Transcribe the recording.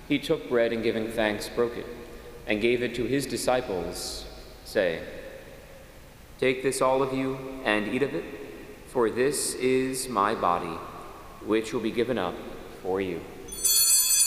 He took bread and giving thanks, broke it, and gave it to his disciples, saying, "Take this, all of you, and eat of it, for this is my body, which will be given up for you."